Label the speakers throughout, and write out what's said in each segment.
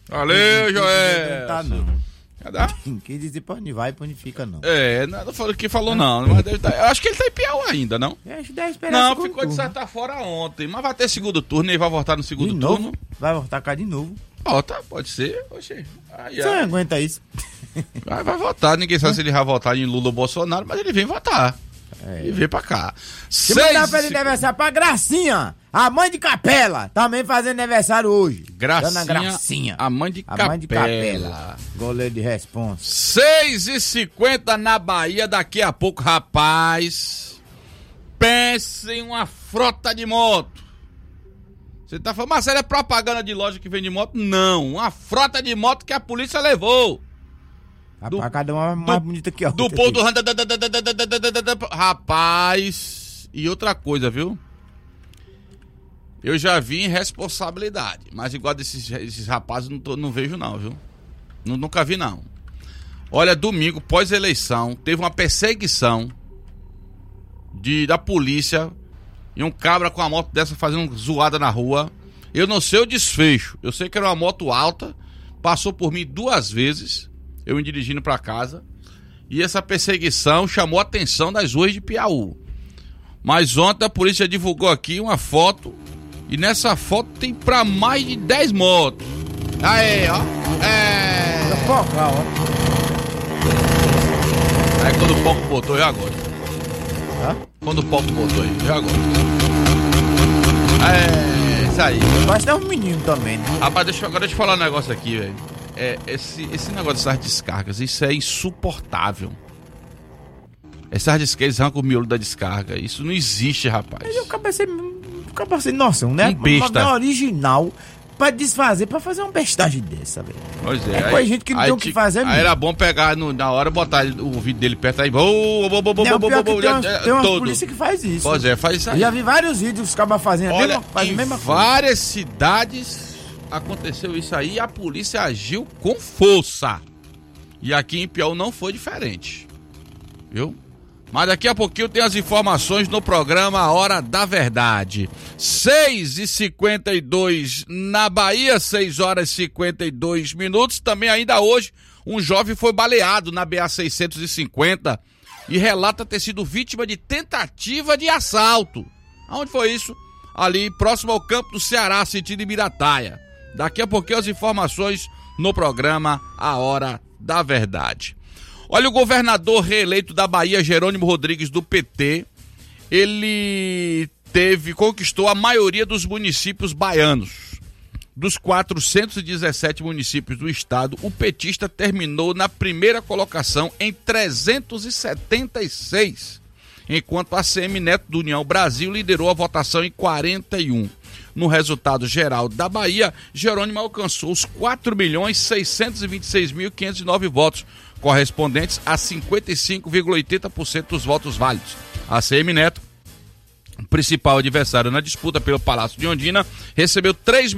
Speaker 1: Valeu, Joel.
Speaker 2: Não tá, não.
Speaker 1: Cadê?
Speaker 2: Quem dizer pra onde vai, pra onde fica, não.
Speaker 1: Nada falou que falou não, mas deve tá, eu acho que ele tá em Piauí ainda, não?
Speaker 2: Acho que deve esperar
Speaker 1: Não,
Speaker 2: segundo
Speaker 1: ficou de
Speaker 2: turno.
Speaker 1: certa fora ontem, mas vai ter segundo turno e vai voltar no segundo
Speaker 2: De novo?
Speaker 1: turno.
Speaker 2: Vai voltar cá de novo.
Speaker 1: Volta, pode ser, oxê.
Speaker 2: Você não aguenta isso.
Speaker 1: Vai votar, ninguém sabe se ele vai votar em Lula ou Bolsonaro, mas ele vem votar. E vem pra cá.
Speaker 2: Se mandar feliz aniversário pra Gracinha, a mãe de Capela, também fazendo aniversário hoje. Dona Gracinha,
Speaker 1: a mãe de Capela.
Speaker 2: Goleiro de responsa.
Speaker 1: 6h50 na Bahia, daqui a pouco, rapaz. Pense em uma frota de moto. Você tá falando, mas é propaganda de loja que vende moto? Não, uma frota de moto que a polícia levou.
Speaker 2: Rapaz, cada uma mais bonita que a outra.
Speaker 1: Do povo do... Rapaz, e outra coisa, viu? Eu já vi irresponsabilidade, mas igual desses rapazes não vejo não, viu? Nunca vi não. Olha, domingo, pós-eleição, teve uma perseguição da polícia e um cabra com uma moto dessa fazendo zoada na rua. Eu não sei o desfecho, eu sei que era uma moto alta, passou por mim 2 vezes, eu me dirigindo pra casa, e essa perseguição chamou a atenção das ruas de Piauí. Mas ontem a polícia divulgou aqui uma foto, e nessa foto tem pra mais de 10 motos. Aí, ó. Aí quando o Poco botou, eu agora. Quando o Poco botou aí, eu agora. Isso aí.
Speaker 2: Mas tem um menino também, né?
Speaker 1: Rapaz, deixa eu falar um negócio aqui, velho. Esse negócio dessas descargas, isso é insuportável. Essas descargas arrancam o miolo da descarga. Isso não existe, rapaz.
Speaker 2: Mas eu acabei sem noção, né?
Speaker 1: Um besta.
Speaker 2: Uma original pra desfazer, pra fazer uma bestagem dessa, velho.
Speaker 1: Pois é.
Speaker 2: Coisa gente que não tem o que fazer mesmo.
Speaker 1: Aí era bom pegar na hora, botar o vídeo dele perto aí.
Speaker 2: Tem uma polícia que faz isso.
Speaker 1: Pois é, faz isso aí.
Speaker 2: Eu já vi vários vídeos os cabas fazendo
Speaker 1: Olha,
Speaker 2: a mesma coisa.
Speaker 1: Várias cidades aconteceu isso aí e a polícia agiu com força. E aqui em Piauí não foi diferente. Viu? Mas daqui a pouquinho tem as informações no programa A Hora da Verdade. 6h52 na Bahia, 6h52. Também ainda hoje, um jovem foi baleado na BA-650 e relata ter sido vítima de tentativa de assalto. Aonde foi isso? Ali, próximo ao campo do Ceará, sentido Ibirataia. Daqui a pouquinho as informações no programa A Hora da Verdade. Olha, o governador reeleito da Bahia, Jerônimo Rodrigues, do PT, ele conquistou a maioria dos municípios baianos. Dos 417 municípios do estado, o petista terminou na primeira colocação em 376, enquanto a ACM Neto do União Brasil liderou a votação em 41. No resultado geral da Bahia, Jerônimo alcançou os 4.626.509 votos, correspondentes a 55,80% dos votos válidos. A ACM Neto, principal adversário na disputa pelo Palácio de Ondina, recebeu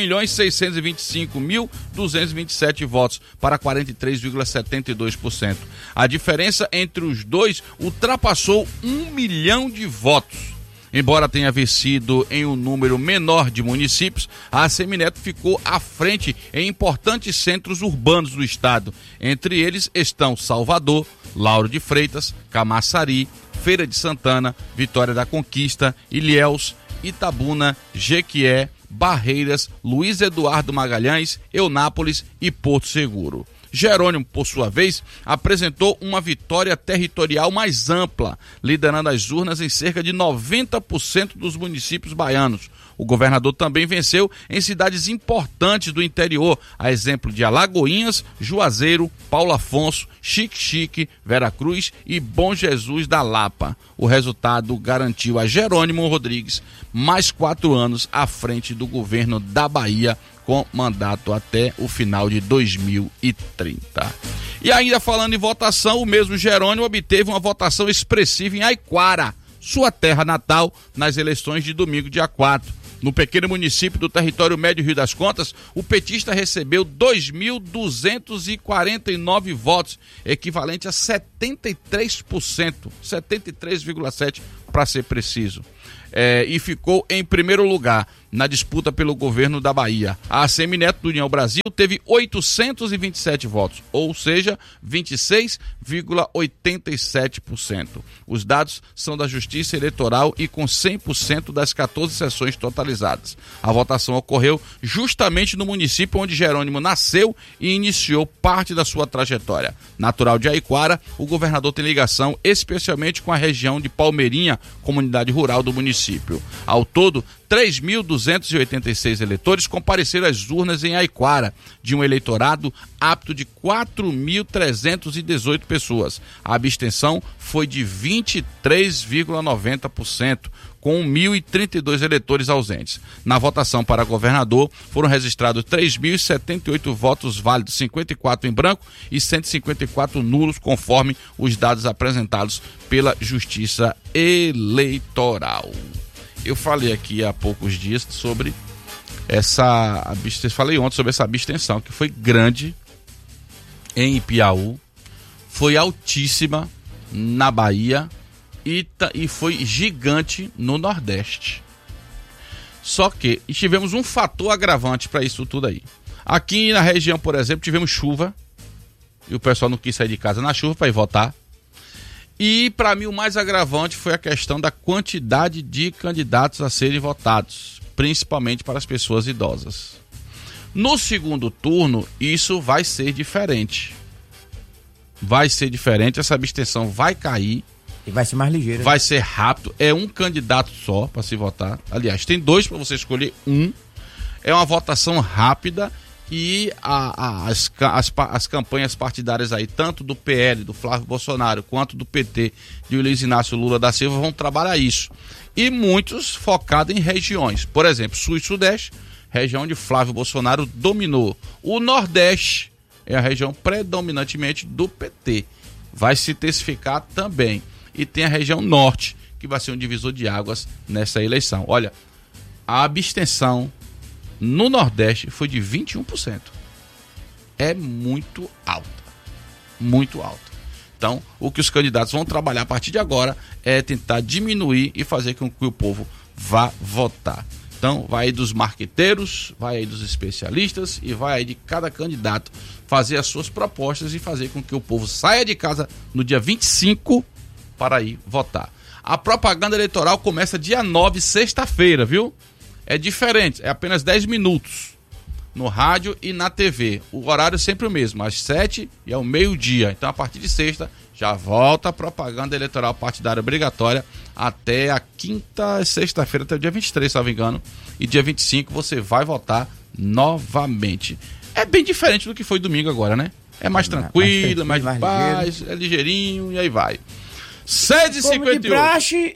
Speaker 1: 3.625.227 votos, para 43,72%. A diferença entre os dois ultrapassou 1 milhão de votos. Embora tenha vencido em um número menor de municípios, a ACM Neto ficou à frente em importantes centros urbanos do estado. Entre eles estão Salvador, Lauro de Freitas, Camaçari, Feira de Santana, Vitória da Conquista, Ilhéus, Itabuna, Jequié, Barreiras, Luiz Eduardo Magalhães, Eunápolis e Porto Seguro. Jerônimo, por sua vez, apresentou uma vitória territorial mais ampla, liderando as urnas em cerca de 90% dos municípios baianos. O governador também venceu em cidades importantes do interior, a exemplo de Alagoinhas, Juazeiro, Paulo Afonso, Xique-Xique, Veracruz e Bom Jesus da Lapa. O resultado garantiu a Jerônimo Rodrigues mais 4 anos à frente do governo da Bahia, com mandato até o final de 2030. E ainda falando em votação, o mesmo Jerônimo obteve uma votação expressiva em Aiquara, sua terra natal, nas eleições de domingo, dia 4. No pequeno município do território médio Rio das Contas, o petista recebeu 2.249 votos, equivalente a 73%, 73,7% para ser preciso. E ficou em primeiro lugar. na disputa pelo governo da Bahia. A Semineto do União Brasil teve 827 votos, ou seja, 26,87%. Os dados são da Justiça Eleitoral e com 100% das 14 sessões totalizadas. A votação ocorreu justamente no município onde Jerônimo nasceu e iniciou parte da sua trajetória. Natural de Aiquara, o governador tem ligação especialmente com a região de Palmeirinha, comunidade rural do município. Ao todo, 3.286 eleitores compareceram às urnas em Aiquara, de um eleitorado apto de 4.318 pessoas. A abstenção foi de 23,90%, com 1.032 eleitores ausentes. Na votação para governador, foram registrados 3.078 votos válidos, 54 em branco e 154 nulos, conforme os dados apresentados pela Justiça Eleitoral. Eu falei aqui há poucos dias sobre falei ontem sobre essa abstenção, que foi grande em Ipiaú, foi altíssima na Bahia e foi gigante no Nordeste. Só que tivemos um fator agravante para isso tudo aí. Aqui na região, por exemplo, tivemos chuva e o pessoal não quis sair de casa na chuva para ir votar. E para mim o mais agravante foi a questão da quantidade de candidatos a serem votados, principalmente para as pessoas idosas. No segundo turno, isso vai ser diferente. Essa abstenção vai cair.
Speaker 2: E vai ser mais ligeiro.
Speaker 1: Vai ser rápido. É um candidato só para se votar. Aliás, tem dois para você escolher um. É uma votação rápida e as campanhas partidárias aí, tanto do PL, do Flávio Bolsonaro, quanto do PT, de Luiz Inácio Lula da Silva, vão trabalhar isso. E muitos focados em regiões. Por exemplo, Sul e Sudeste, região onde Flávio Bolsonaro dominou. O Nordeste é a região predominantemente do PT. Vai se intensificar também. E tem a região Norte, que vai ser um divisor de águas nessa eleição. Olha, a abstenção no Nordeste foi de 21%. É muito alta. Muito alta. Então, o que os candidatos vão trabalhar a partir de agora é tentar diminuir e fazer com que o povo vá votar. Então, vai aí dos marqueteiros, vai aí dos especialistas e vai aí de cada candidato fazer as suas propostas e fazer com que o povo saia de casa no dia 25 para ir votar. A propaganda eleitoral começa dia 9, sexta-feira, viu? É diferente, é apenas 10 minutos no rádio e na TV. O horário é sempre o mesmo, às 7 e ao meio-dia. Então, a partir de sexta, já volta a propaganda eleitoral partidária obrigatória até a quinta, sexta-feira, até o dia 23, se não me engano. E dia 25 você vai votar novamente. É bem diferente do que foi domingo agora, né? É mais tranquilo, mais de paz, é ligeirinho e aí vai. 6h58.
Speaker 2: Como de praxe,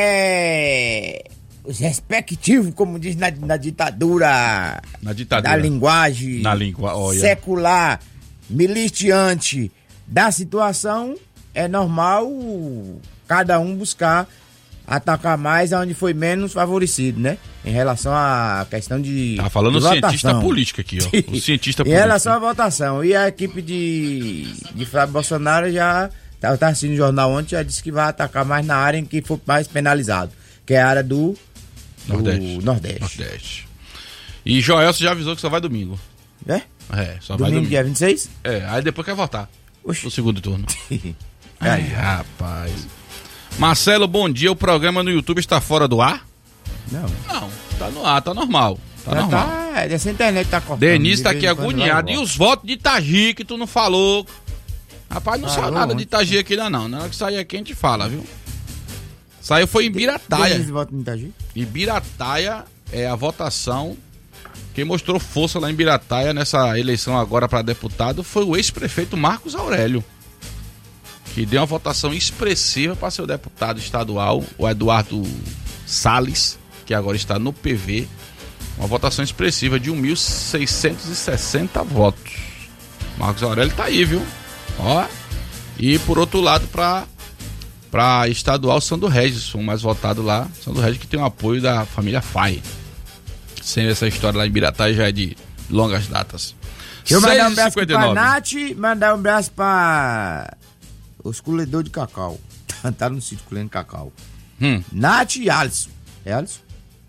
Speaker 2: os respectivos, como diz na ditadura, da linguagem secular, miliciante da situação, é normal cada um buscar atacar mais aonde foi menos favorecido, né? Em relação à questão de
Speaker 1: tá falando o cientista político aqui, ó. O cientista político.
Speaker 2: Em relação à votação. E a equipe de Flávio Bolsonaro já tá assistindo o jornal ontem, já disse que vai atacar mais na área em que for mais penalizado, que é a área do Nordeste.
Speaker 1: E Joelson já avisou que só vai domingo.
Speaker 2: Só vai domingo. Dia 26?
Speaker 1: Aí depois quer votar.
Speaker 2: Oxi.
Speaker 1: No segundo turno. Ai, rapaz. Marcelo, bom dia. O programa no YouTube está fora do ar?
Speaker 2: Não,
Speaker 1: tá no ar, tá normal. Tá normal.
Speaker 2: Essa internet tá cortando.
Speaker 1: Denise tá aqui agoniado. E os votos de Itagi que tu não falou? Rapaz, não saiu nada de Itagi aqui não. Na hora que sair aqui a gente fala, viu? Saiu foi em Birataia. Ibirataia é a votação. Quem mostrou força lá em Birataia nessa eleição agora para deputado foi o ex-prefeito Marcos Aurélio, que deu uma votação expressiva para ser o deputado estadual, o Eduardo Salles, que agora está no PV. Uma votação expressiva de 1.660 votos. Marcos Aurélio tá aí, viu? Ó. E por outro lado, para estadual, Sandro Regis, o mais votado lá. Sandro Regis, que tem o apoio da família Fai. Sem essa história lá em Birataia já é de longas datas.
Speaker 2: Deixa eu mandar um abraço pra Nath, mandar um abraço pra os colhedores de cacau. Tá no sítio colhendo cacau. Nath e Alisson. É Alisson?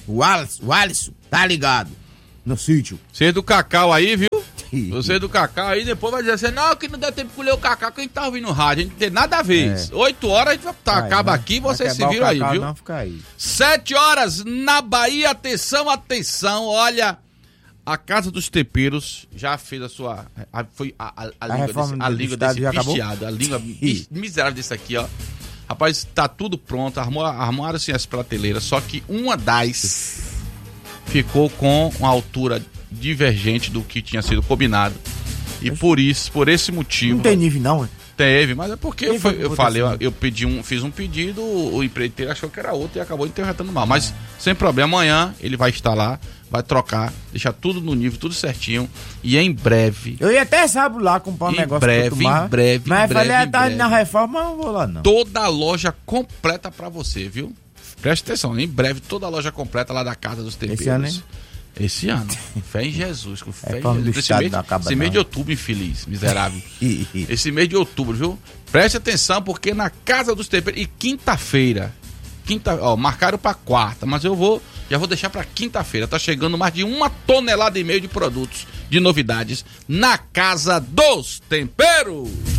Speaker 2: O Alisson, tá ligado? No sítio.
Speaker 1: Você do Cacau aí, viu? Você do Cacau aí, depois vai dizer assim, não, que não dá tempo de colher o Cacau, que a gente tá ouvindo rádio, a gente não tem nada a ver. 8 horas a gente acaba aqui, vocês se viram aí, viu?
Speaker 2: Não, fica aí.
Speaker 1: 7 horas na Bahia, atenção, olha, a Casa dos Temperos já fez a sua, foi a língua desse pisteado, a língua miserável desse aqui, ó. Rapaz, tá tudo pronto, arrumaram assim as prateleiras, só que uma das ficou com uma altura divergente do que tinha sido combinado. E por esse motivo...
Speaker 2: Não tem nível não,
Speaker 1: Teve, mas é porque eu fiz um pedido, o empreiteiro achou que era outro e acabou interpretando mal. Mas sem problema, amanhã ele vai estar lá, vai trocar, deixar tudo no nível, tudo certinho. E em breve...
Speaker 2: Eu ia até sábado lá comprar um negócio pra tomar.
Speaker 1: Em breve,
Speaker 2: mas falei, tá na reforma, eu não vou lá não.
Speaker 1: Toda a loja completa pra você, viu? Preste atenção, em breve toda a loja completa lá da Casa dos Temperos.
Speaker 2: Esse ano, hein?
Speaker 1: Esse ano. Fé em Jesus. Fé
Speaker 2: em Jesus.
Speaker 1: Esse mês de outubro, infeliz, miserável. Esse mês de outubro, viu? Preste atenção, porque na Casa dos Temperos. E quinta-feira. Marcaram pra quarta, mas já vou deixar pra quinta-feira. Tá chegando mais de 1,5 tonelada de produtos, de novidades, na Casa dos Temperos.